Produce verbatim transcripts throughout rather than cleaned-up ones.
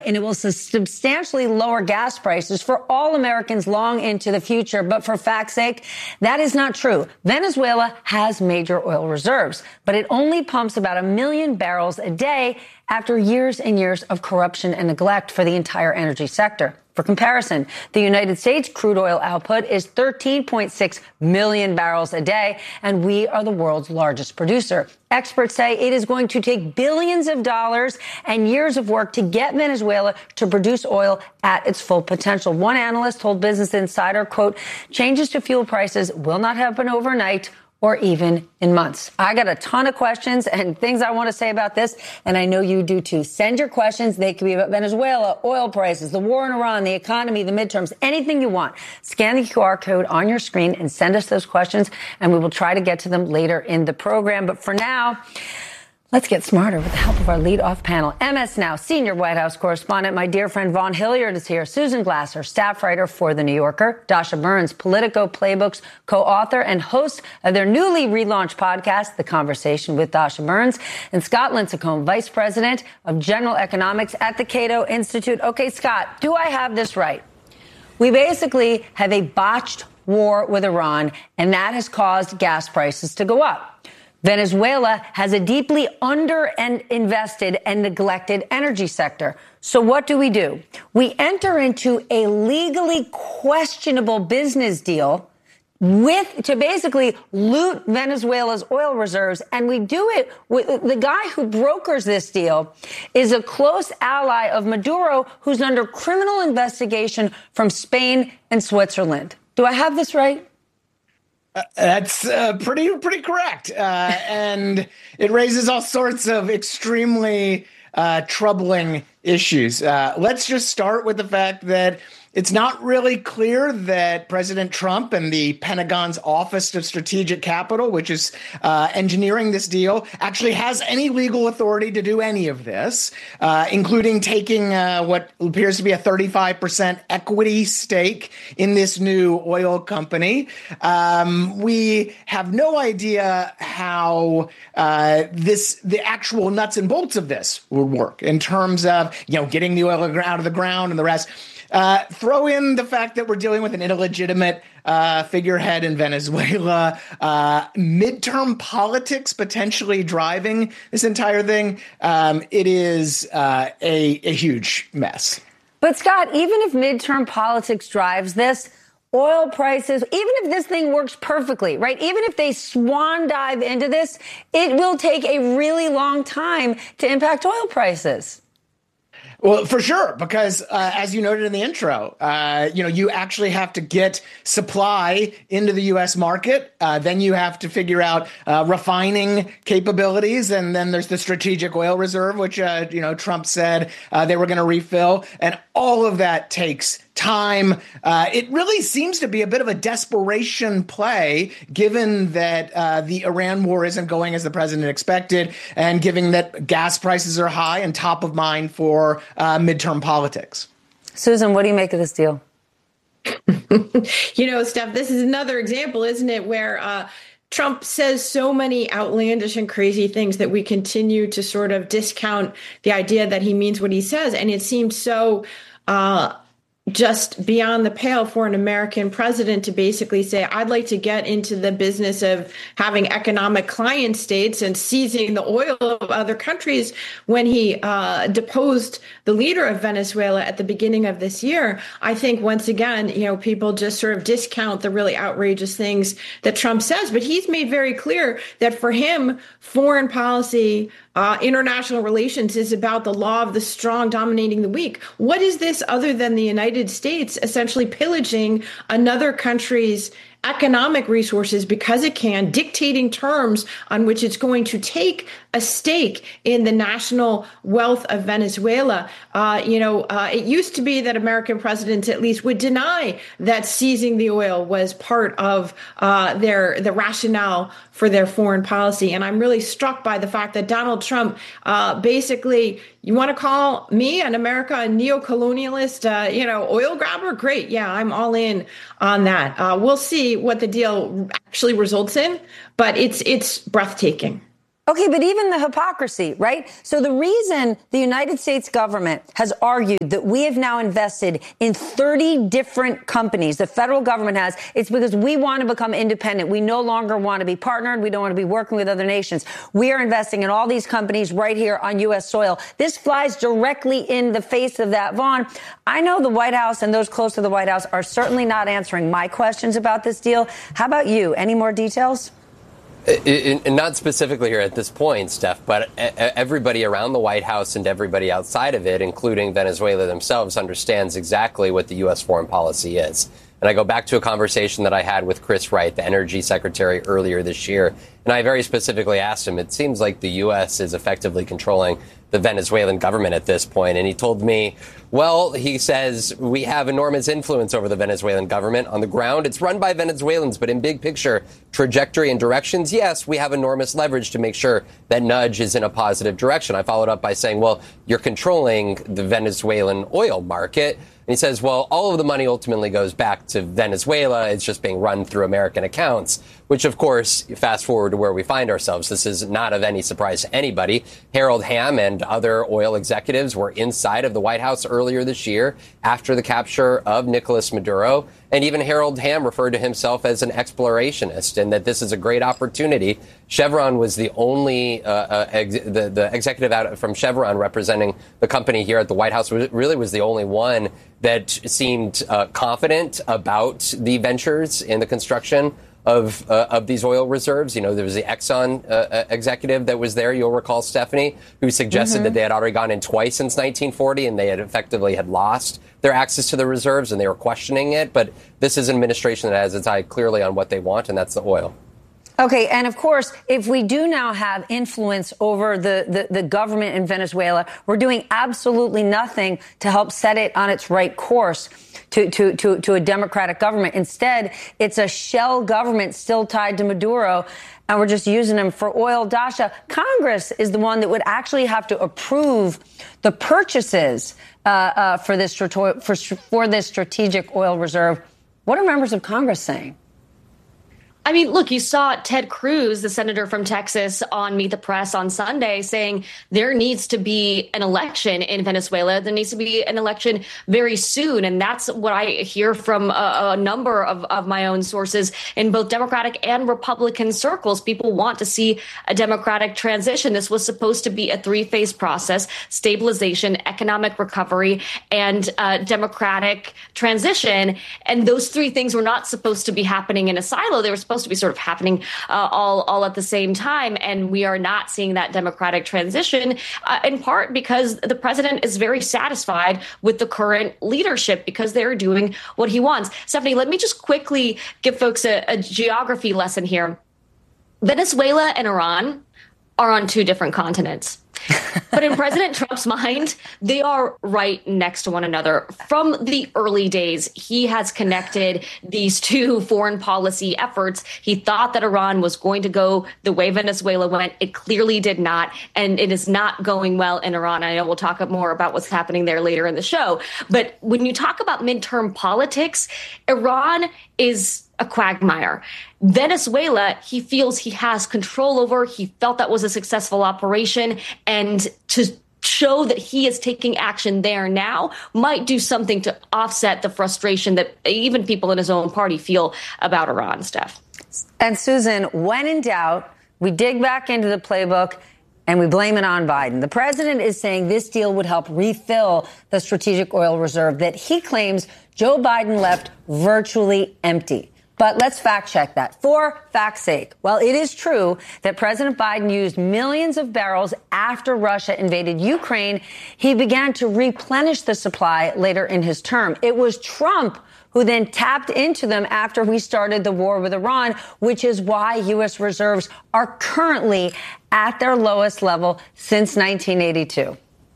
and it will substantially lower gas prices for all Americans long into the future. But for fact's sake, that is not true. Venezuela has major oil reserves, but it only pumps about a million barrels a day after years and years of corruption and neglect for the entire energy sector. For comparison, the United States crude oil output is thirteen point six million barrels a day, and we are the world's largest producer. Experts say it is going to take billions of dollars and years of work to get Venezuela to produce oil at its full potential. One analyst told Business Insider, quote, changes to fuel prices will not happen overnight or even in months. I got a ton of questions and things I want to say about this, and I know you do too. Send your questions. They could be about Venezuela, oil prices, the war in Iran, the economy, the midterms, anything you want. Scan the Q R code on your screen and send us those questions, and we will try to get to them later in the program. But for now, let's get smarter with the help of our lead-off panel. M S Now senior White House correspondent, my dear friend Vaughn Hilliard is here. Susan Glasser, staff writer for The New Yorker. Dasha Burns, Politico Playbooks co-author and host of their newly relaunched podcast, The Conversation with Dasha Burns. And Scott Lincicome, vice president of general economics at the Cato Institute. Okay, Scott, do I have this right? We basically have a botched war with Iran, and that has caused gas prices to go up. Venezuela has a deeply under and invested and neglected energy sector. So what do we do? We enter into a legally questionable business deal with to basically loot Venezuela's oil reserves. And we do it with the guy who brokers this deal is a close ally of Maduro, who's under criminal investigation from Spain and Switzerland. Do I have this right? Uh, that's uh, pretty pretty correct. Uh, and it raises all sorts of extremely uh, troubling issues. Uh, let's just start with the fact that it's not really clear that President Trump and the Pentagon's Office of Strategic Capital, which is uh, engineering this deal, actually has any legal authority to do any of this, uh, including taking uh, what appears to be a thirty-five percent equity stake in this new oil company. Um, we have no idea how uh, this, the actual nuts and bolts of this would work in terms of, you know, getting the oil out of the ground and the rest. Uh, throw in the fact that we're dealing with an illegitimate uh, figurehead in Venezuela, uh, midterm politics potentially driving this entire thing. Um, it is uh, a, a huge mess. But Scott, even if midterm politics drives this, oil prices, even if this thing works perfectly, right? Even if they swan dive into this, it will take a really long time to impact oil prices. Well, for sure, because uh, as you noted in the intro, uh, you know, you actually have to get supply into the U S market. Uh, then you have to figure out uh, refining capabilities. And then there's the strategic oil reserve, which, uh, you know, Trump said uh, they were going to refill. And all of that takes time. Uh, it really seems to be a bit of a desperation play, given that uh, the Iran war isn't going as the president expected, and given that gas prices are high and top of mind for uh, midterm politics. Susan, what do you make of this deal? You know, Steph, this is another example, isn't it, where uh, Trump says so many outlandish and crazy things that we continue to sort of discount the idea that he means what he says. And it seems so uh just beyond the pale for an American president to basically say, I'd like to get into the business of having economic client states and seizing the oil of other countries when he uh, deposed the leader of Venezuela at the beginning of this year. I think once again, you know, people just sort of discount the really outrageous things that Trump says. But he's made very clear that for him, foreign policy, Uh, international relations is about the law of the strong dominating the weak. What is this other than the United States essentially pillaging another country's economic resources because it can, dictating terms on which it's going to take a stake in the national wealth of Venezuela? Uh, you know, uh, it used to be that American presidents at least would deny that seizing the oil was part of uh, their the rationale for their foreign policy. And I'm really struck by the fact that Donald Trump uh, basically, you want to call me and America a neo-colonialist, uh, you know, oil grabber? Great. Yeah, I'm all in on that. Uh, we'll see what the deal actually results in, but it's it's breathtaking. Okay, but even the hypocrisy, right? So the reason the United States government has argued that we have now invested in thirty different companies, the federal government has, it's because we want to become independent. We no longer want to be partnered. We don't want to be working with other nations. We are investing in all these companies right here on U S soil. This flies directly in the face of that, Vaughn. I know the White House and those close to the White House are certainly not answering my questions about this deal. How about you? Any more details? It, it, not specifically here at this point, Steph, but everybody around the White House and everybody outside of it, including Venezuela themselves, understands exactly what the U S foreign policy is. And I go back to a conversation that I had with Chris Wright, the energy secretary, earlier this year. And I very specifically asked him, it seems like the U S is effectively controlling the Venezuelan government at this point. And he told me, well, he says, we have enormous influence over the Venezuelan government. On the ground, it's run by Venezuelans, but in big picture, trajectory and directions, yes, we have enormous leverage to make sure that nudge is in a positive direction. I followed up by saying, well, you're controlling the Venezuelan oil market. And he says, well, all of the money ultimately goes back to Venezuela. It's just being run through American accounts, which, of course, fast forward to where we find ourselves. This is not of any surprise to anybody. Harold Hamm and other oil executives were inside of the White House earlier this year after the capture of Nicolas Maduro. And even Harold Hamm referred to himself as an explorationist and that this is a great opportunity. Chevron was the only uh, uh, ex- the, the executive out from Chevron representing the company here at the White House really was the only one that seemed uh, confident about the ventures in the construction of uh, of these oil reserves. You know, there was the Exxon uh, executive that was there, you'll recall, Stephanie, who suggested mm-hmm. that they had already gone in twice since nineteen forty and they had effectively had lost their access to the reserves and they were questioning it. But this is an administration that has its eye clearly on what they want, and that's the oil. Okay. And of course, if we do now have influence over the, the, the government in Venezuela, we're doing absolutely nothing to help set it on its right course to, to, to, to a democratic government. Instead, it's a shell government still tied to Maduro, and we're just using them for oil. Dasha, Congress is the one that would actually have to approve the purchases uh, uh, for this for, for this strategic oil reserve. What are members of Congress saying? I mean, look, you saw Ted Cruz, the senator from Texas, on Meet the Press on Sunday saying there needs to be an election in Venezuela. There needs to be an election very soon. And that's what I hear from a, a number of, of my own sources in both Democratic and Republican circles. People want to see a democratic transition. This was supposed to be a three-phase process: stabilization, economic recovery, and uh, democratic transition. And those three things were not supposed to be happening in a silo. They were supposed to be sort of happening uh, all all at the same time. And we are not seeing that democratic transition, uh, in part because the president is very satisfied with the current leadership because they're doing what he wants. Stephanie, let me just quickly give folks a, a geography lesson here. Venezuela and Iran are on two different continents. But in President Trump's mind, they are right next to one another. From the early days, he has connected these two foreign policy efforts. He thought that Iran was going to go the way Venezuela went. It clearly did not, and it is not going well in Iran. I know we'll talk more about what's happening there later in the show. But when you talk about midterm politics, Iran is a quagmire. Venezuela, he feels he has control over. He felt that was a successful operation. And to show that he is taking action there now might do something to offset the frustration that even people in his own party feel about Iran, Steph. And Susan, when in doubt, we dig back into the playbook and we blame it on Biden. The president is saying this deal would help refill the strategic oil reserve that he claims Joe Biden left virtually empty. But let's fact check that. For fact's sake, while it is true that President Biden used millions of barrels after Russia invaded Ukraine, he began to replenish the supply later in his term. It was Trump who then tapped into them after we started the war with Iran, which is why U S reserves are currently at their lowest level since nineteen eighty-two.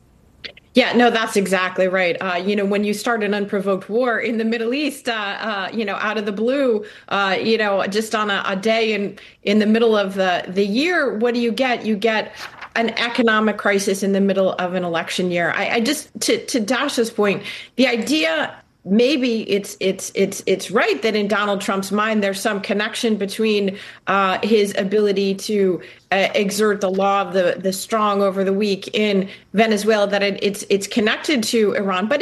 Yeah, no, that's exactly right. Uh, you know, when you start an unprovoked war in the Middle East, uh, uh, you know, out of the blue, uh, you know, just on a, a day in in the middle of the, the year, what do you get? You get an economic crisis in the middle of an election year. I, I just, to, to Dasha's point, the idea maybe it's it's it's it's right that in Donald Trump's mind there's some connection between uh, his ability to uh, exert the law of the the strong over the weak in Venezuela, that it, it's it's connected to Iran. But